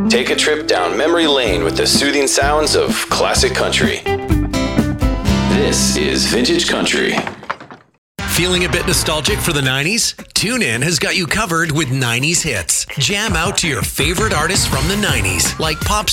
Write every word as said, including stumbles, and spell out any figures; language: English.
Take a trip down memory lane with the soothing sounds of classic country. This is Vintage Country. Feeling a bit nostalgic for the nineties? TuneIn has got you covered with nineties hits. Jam out to your favorite artists from the nineties, like pop